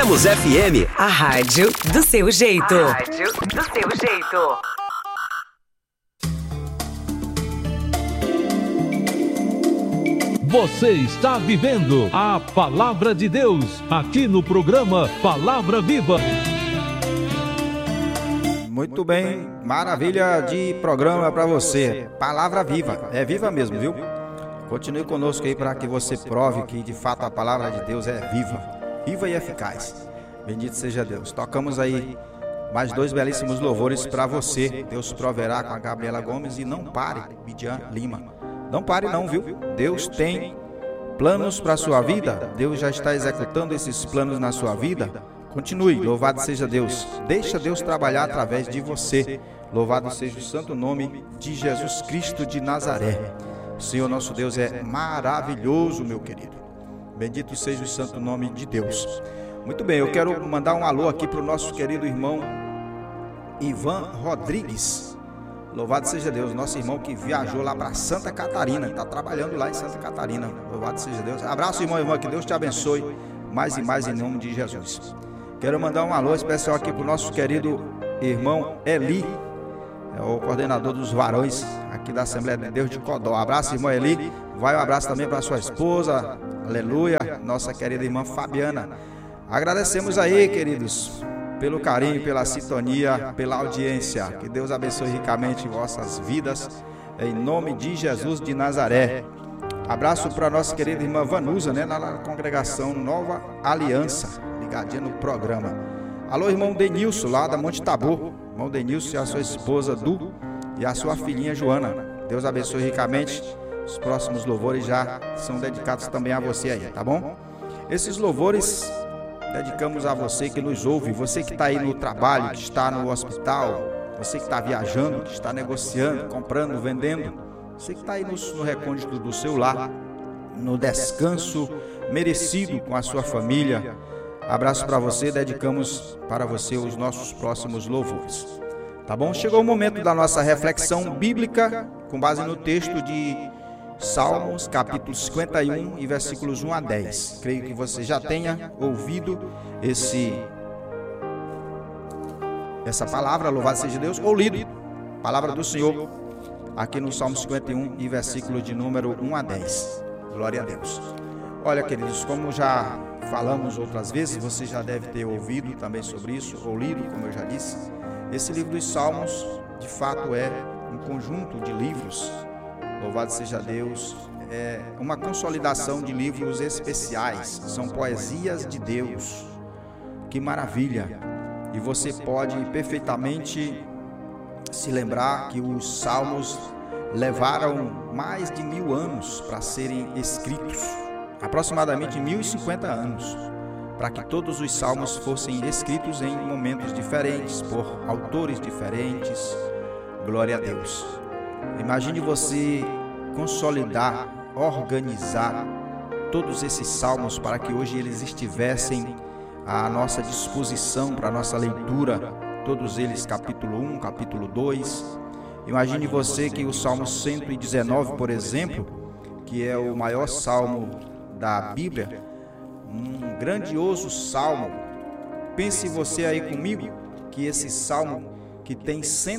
Cremos FM. A rádio do seu jeito. A rádio do seu jeito. Você está vivendo a Palavra de Deus, aqui no programa Palavra Viva. Muito bem, maravilha de programa para você. Palavra viva, é viva mesmo, viu? Continue conosco aí para que você prove que de fato a palavra de Deus é viva, viva e eficaz. Bendito seja Deus. Tocamos aí mais 2 belíssimos louvores para você. Deus proverá com a Gabriela Gomes e não pare, Midian Lima. Não pare não, viu? Deus tem planos para a sua vida. Deus já está executando esses planos na sua vida. Continue, louvado seja Deus. Deixa Deus trabalhar através de você. Louvado seja o santo nome de Jesus Cristo de Nazaré. O Senhor nosso Deus é maravilhoso, meu querido. Bendito seja o santo nome de Deus. Muito bem, eu quero mandar um alô aqui para o nosso querido irmão Ivan Rodrigues. Louvado seja Deus, nosso irmão que viajou lá para Santa Catarina, está trabalhando lá em Santa Catarina. Louvado seja Deus. Abraço, irmão Ivan, que Deus te abençoe mais e mais em nome de Jesus. Quero mandar um alô especial aqui para o nosso querido irmão Eli, é o coordenador dos varões aqui da Assembleia de Deus de Codó. Abraço, irmão Eli. Vai um abraço também para sua esposa, aleluia, nossa querida irmã Fabiana. Agradecemos aí, queridos, pelo carinho, pela sintonia, pela audiência. Que Deus abençoe ricamente vossas vidas, em nome de Jesus de Nazaré. Abraço para nossa querida irmã Vanusa, né, na congregação Nova Aliança, ligadinha no programa. Alô, irmão Denilson, lá da Monte Tabor. Irmão Denilson e a sua esposa Du e a sua filhinha Joana. Deus abençoe ricamente. Os próximos louvores já são dedicados também a você aí, tá bom? Esses louvores dedicamos a você que nos ouve, você que está aí no trabalho, que está no hospital, você que está viajando, que está negociando, comprando, vendendo, você que está aí no recôndito do seu lar, no descanso merecido com a sua família. Abraço para você, dedicamos para você os nossos próximos louvores. Tá bom? Chegou o momento da nossa reflexão bíblica, com base no texto de Salmos, capítulo 51 e versículos 1 a 10. Creio que você já tenha ouvido essa palavra, louvado seja Deus, ou lido a palavra do Senhor aqui no Salmo 51 e versículo de número 1 a 10. Glória a Deus. Olha, queridos, como já falamos outras vezes, você já deve ter ouvido também sobre isso, ou lido, como eu já disse. Esse livro dos Salmos, de fato, é um conjunto de livros, louvado seja Deus, é uma consolidação de livros especiais, são poesias de Deus. Que maravilha! E você pode perfeitamente se lembrar que os Salmos levaram mais de 1000 anos para serem escritos, aproximadamente 1050 anos, para que todos os salmos fossem escritos em momentos diferentes, por autores diferentes. Glória a Deus. Imagine você consolidar, organizar todos esses salmos para que hoje eles estivessem à nossa disposição para a nossa leitura, todos eles capítulo 1, capítulo 2. Imagine você que o Salmo 119, por exemplo, que é o maior salmo da Bíblia, um grandioso salmo. Pense você aí comigo que esse salmo, que tem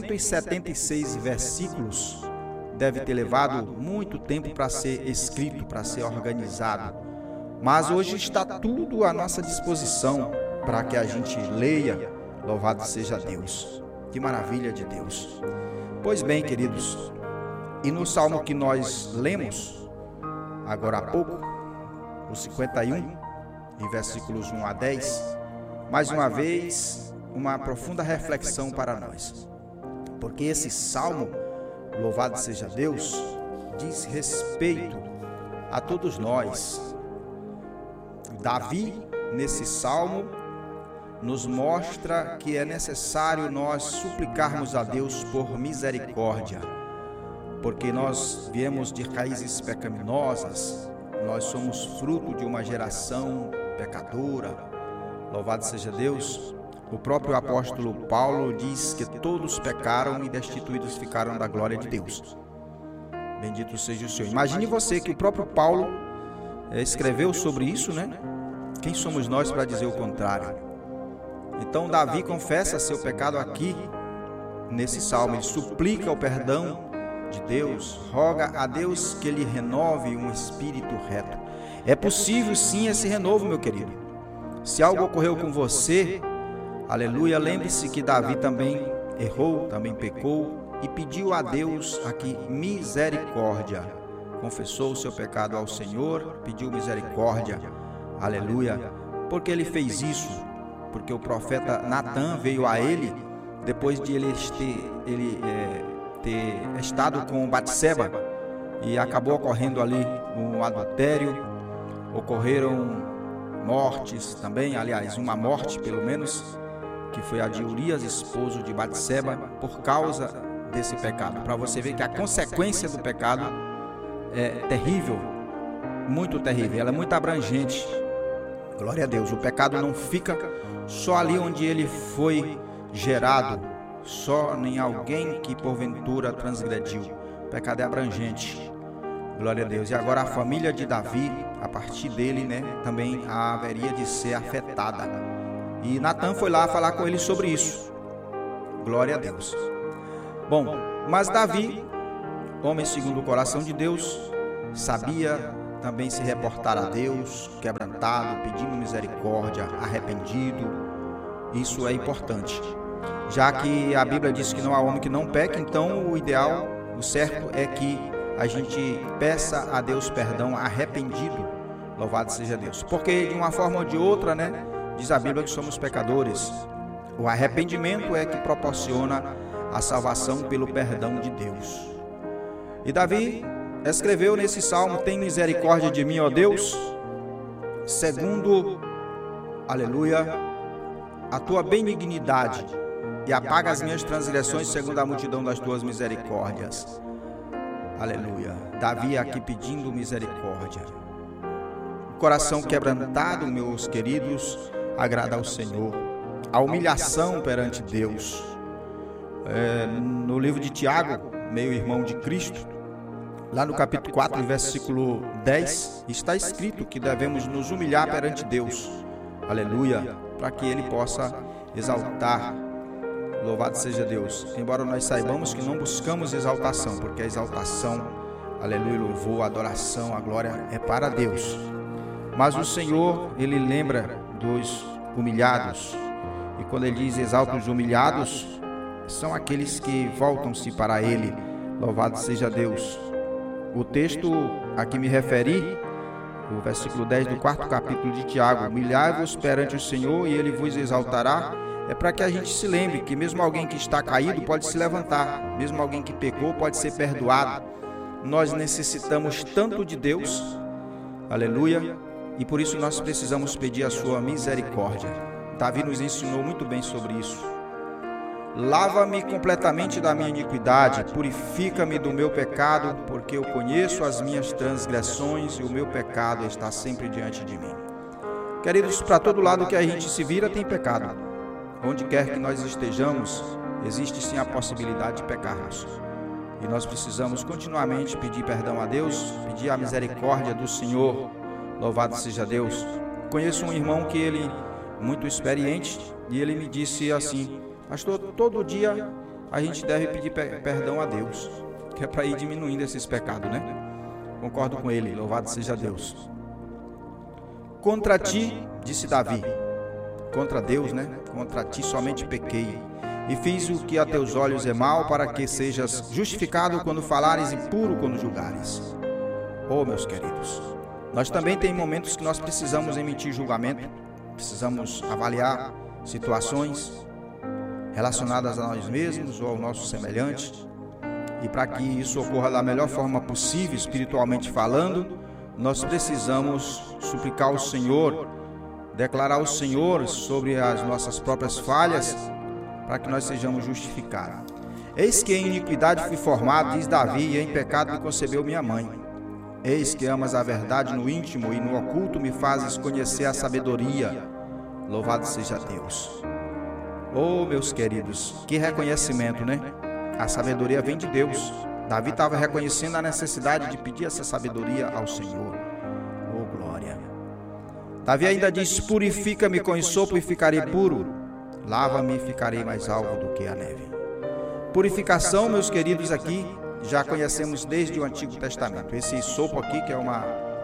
176 versículos, deve ter levado muito tempo para ser escrito, para ser organizado. Mas hoje está tudo à nossa disposição para que a gente leia. Louvado seja Deus. Que maravilha de Deus. Pois bem, queridos, e no salmo que nós lemos agora há pouco, o 51, em versículos 1 a 10, mais uma vez, uma profunda reflexão para nós. Porque esse salmo, louvado seja Deus, diz respeito a todos nós. Davi, nesse salmo, nos mostra que é necessário nós suplicarmos a Deus por misericórdia, porque nós viemos de raízes pecaminosas, nós somos fruto de uma geração pecadora. Louvado seja Deus. O próprio apóstolo Paulo diz que todos pecaram e destituídos ficaram da glória de Deus. Bendito seja o Senhor. Imagine você que o próprio Paulo escreveu sobre isso, né? Quem somos nós para dizer o contrário? Então Davi confessa seu pecado aqui, nesse salmo. Ele suplica o perdão de Deus, roga a Deus que lhe renove um espírito reto. É possível sim esse renovo, meu querido. Se algo ocorreu com você, aleluia, lembre-se que Davi também errou, também pecou e pediu a Deus aqui misericórdia. Confessou o seu pecado ao Senhor, pediu misericórdia, aleluia. Porque ele fez isso? Porque o profeta Natã veio a ele depois de ele ter estado com Batseba e acabou ocorrendo ali um adultério, ocorreram mortes também, aliás, uma morte pelo menos, que foi a de Urias, esposo de Batseba, por causa desse pecado. Para você ver que a consequência do pecado é terrível, muito terrível, ela é muito abrangente. Glória a Deus, o pecado não fica só ali onde ele foi gerado, só em alguém que porventura transgrediu. O pecado é abrangente. Glória a Deus. E agora a família de Davi, a partir dele, também haveria de ser afetada. E Natã foi lá falar com ele sobre isso. Glória a Deus. Bom, mas Davi, homem segundo o coração de Deus, sabia também se reportar a Deus, quebrantado, pedindo misericórdia, arrependido. Isso é importante. Já que a Bíblia diz que não há homem que não peque, então o ideal, o certo é que a gente peça a Deus perdão arrependido. Louvado seja Deus. Porque de uma forma ou de outra, diz a Bíblia que somos pecadores. O arrependimento é que proporciona a salvação pelo perdão de Deus. E Davi escreveu nesse salmo: tem misericórdia de mim, ó Deus, segundo, aleluia, a tua benignidade, e apaga as minhas transgressões segundo a multidão das tuas misericórdias. Aleluia. Davi aqui pedindo misericórdia. O coração quebrantado, meus queridos, agrada ao Senhor. A humilhação perante Deus. No livro de Tiago, meio irmão de Cristo, lá no capítulo 4, versículo 10, está escrito que devemos nos humilhar perante Deus. Aleluia. Para que Ele possa exaltar. Louvado seja Deus. Embora nós saibamos que não buscamos exaltação, porque a exaltação, aleluia, louvor, adoração, a glória é para Deus. Mas o Senhor, Ele lembra dos humilhados. E quando Ele diz exalta os humilhados, são aqueles que voltam-se para Ele. Louvado seja Deus. O texto a que me referi, o versículo 10 do 4º capítulo de Tiago: humilhai-vos perante o Senhor e Ele vos exaltará. É para que a gente se lembre que mesmo alguém que está caído pode se levantar, mesmo alguém que pecou pode ser perdoado. Nós necessitamos tanto de Deus, aleluia, e por isso nós precisamos pedir a sua misericórdia. Davi nos ensinou muito bem sobre isso. Lava-me completamente da minha iniquidade, purifica-me do meu pecado, porque eu conheço as minhas transgressões e o meu pecado está sempre diante de mim. Queridos, para todo lado que a gente se vira tem pecado. Onde quer que nós estejamos, existe sim a possibilidade de pecarmos. E nós precisamos continuamente pedir perdão a Deus, pedir a misericórdia do Senhor. Louvado seja Deus. Conheço um irmão que ele, muito experiente, e ele me disse assim: pastor, todo dia a gente deve pedir perdão a Deus, que é para ir diminuindo esses pecados, Concordo com ele, louvado seja Deus. Contra ti, disse Davi, contra Deus, contra ti somente pequei, e fiz o que a teus olhos é mal, para que sejas justificado quando falares e puro quando julgares. Oh, meus queridos, nós também tem momentos que nós precisamos emitir julgamento, precisamos avaliar situações relacionadas a nós mesmos ou ao nosso semelhante, e para que isso ocorra da melhor forma possível, espiritualmente falando, nós precisamos suplicar ao Senhor, declarar ao Senhor sobre as nossas próprias falhas, para que nós sejamos justificados. Eis que em iniquidade fui formado, diz Davi, e em pecado me concebeu minha mãe. Eis que amas a verdade no íntimo e no oculto me fazes conhecer a sabedoria. Louvado seja Deus. Oh, meus queridos, que reconhecimento, A sabedoria vem de Deus. Davi estava reconhecendo a necessidade de pedir essa sabedoria ao Senhor. Oh, glória. Davi ainda diz: purifica-me com esopo e ficarei puro, lava-me e ficarei mais alvo do que a neve. Purificação, meus queridos, aqui já conhecemos desde o Antigo Testamento. Esse esopo aqui, que é uma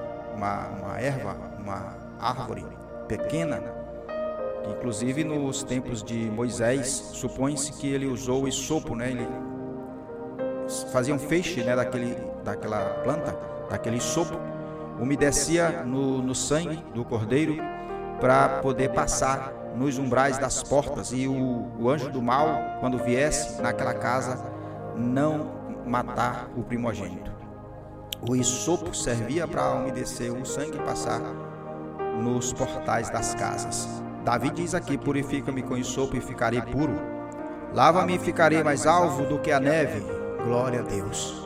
erva, uma árvore pequena, que inclusive nos tempos de Moisés, supõe-se que ele usou o esopo, né? Ele fazia um feixe, né, daquela planta, daquele esopo, umedecia no sangue do cordeiro para poder passar nos umbrais das portas, e o anjo do mal, quando viesse naquela casa, não matar o primogênito. O esopo servia para umedecer o sangue e passar nos portais das casas. Davi diz aqui: purifica-me com esopo e ficarei puro, lava-me e ficarei mais alvo do que a neve. Glória a Deus.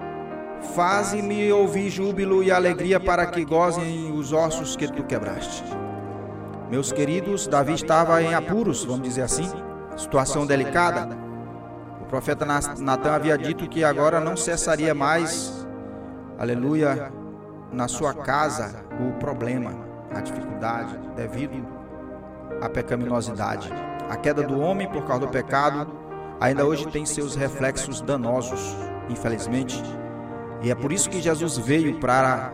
Faze-me ouvir júbilo e alegria, para que gozem os ossos que tu quebraste. Meus queridos, Davi estava em apuros, vamos dizer assim, situação delicada. O profeta Natan havia dito que agora não cessaria mais, aleluia, na sua casa o problema, a dificuldade, devido à pecaminosidade. A queda do homem por causa do pecado ainda hoje tem seus reflexos danosos, infelizmente. E é por isso que Jesus veio, para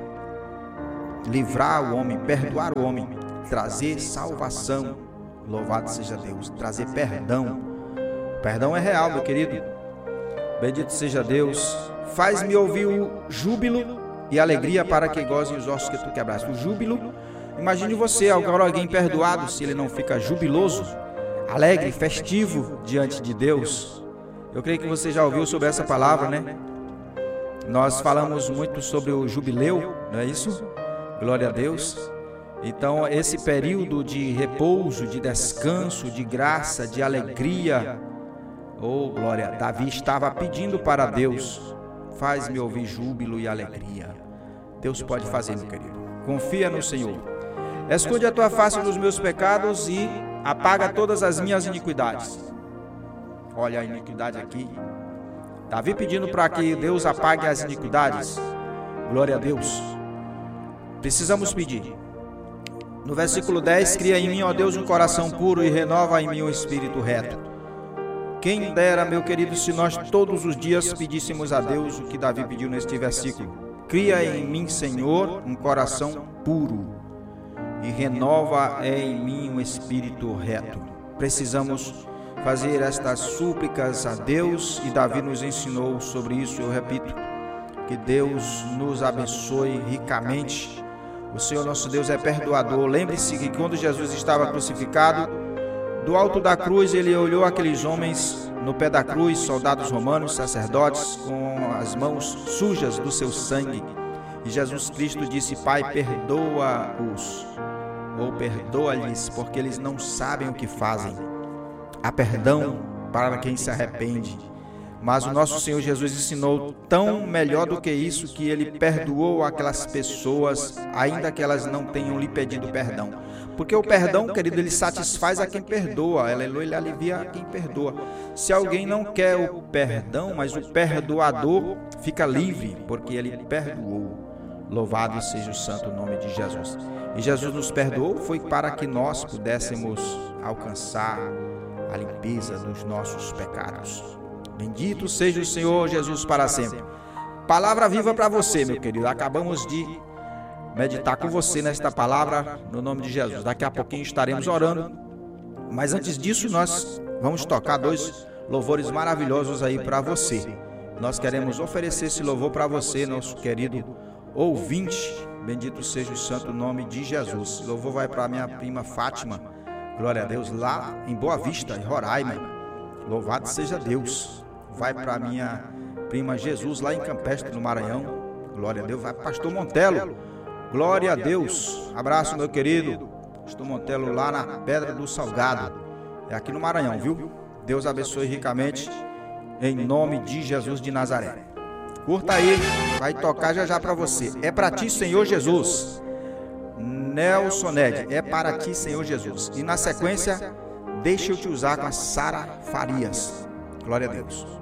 livrar o homem, perdoar o homem, trazer salvação. Louvado seja Deus. Trazer perdão. Perdão é real, meu querido. Bendito seja Deus. Faz-me ouvir o júbilo e alegria, para que gozem os ossos que tu quebraste. O júbilo, imagine você, agora alguém perdoado, se ele não fica jubiloso, alegre, festivo diante de Deus. Eu creio que você já ouviu sobre essa palavra, né? Nós falamos muito sobre o jubileu, não é isso? Glória a Deus. Então, esse período de repouso, de descanso, de graça, de alegria, oh glória, Davi estava pedindo para Deus: faz-me ouvir júbilo e alegria. Deus pode fazer, meu querido. Confia no Senhor. Esconde a tua face dos meus pecados e apaga todas as minhas iniquidades. Olha a iniquidade aqui. Davi pedindo para que Deus apague as iniquidades. Glória a Deus. Precisamos pedir. No versículo 10, cria em mim, ó Deus, um coração puro e renova em mim um espírito reto. Quem dera, meu querido, se nós todos os dias pedíssemos a Deus o que Davi pediu neste versículo: cria em mim, Senhor, um coração puro e renova em mim um espírito reto. Precisamos fazer estas súplicas a Deus, e Davi nos ensinou sobre isso. Eu repito, que Deus nos abençoe ricamente. O Senhor nosso Deus é perdoador. Lembre-se que quando Jesus estava crucificado, do alto da cruz, ele olhou aqueles homens no pé da cruz, soldados romanos, sacerdotes, com as mãos sujas do seu sangue, e Jesus Cristo disse: Pai, perdoa-os, ou perdoa-lhes, porque eles não sabem o que fazem. Há perdão para quem se arrepende. Mas o nosso Senhor Jesus ensinou tão melhor do que isso, que ele perdoou aquelas pessoas, ainda que elas não tenham lhe pedido perdão. Porque o perdão, querido, ele satisfaz a quem perdoa, ele alivia a quem perdoa. Se alguém não quer o perdão, mas o perdoador fica livre, porque ele perdoou. Louvado seja o santo nome de Jesus. E Jesus nos perdoou foi para que nós pudéssemos alcançar a limpeza dos nossos pecados. Bendito seja o Senhor Jesus para sempre. Palavra viva para você, meu querido. Acabamos de meditar com você nesta palavra no nome de Jesus. Daqui a pouquinho estaremos orando, mas antes disso nós vamos tocar 2 louvores maravilhosos aí para você. Nós queremos oferecer esse louvor para você, nosso querido ouvinte. Bendito seja o santo nome de Jesus. O louvor vai para minha prima Fátima, glória a Deus, lá em Boa Vista, em Roraima. Louvado seja Deus. Vai para minha prima Jesus, lá em Campestre, no Maranhão. Glória a Deus. Vai para pastor Montelo. Glória a Deus. Abraço, meu querido pastor Montelo, lá na Pedra do Salgado. É aqui no Maranhão, viu? Deus abençoe ricamente, em nome de Jesus de Nazaré. Curta aí, vai tocar já já para você. É para ti, Senhor Jesus. Nelson Ned, é para ti, Senhor Jesus. E na sequência, deixa eu te usar com a Sara Farias. Glória a Deus.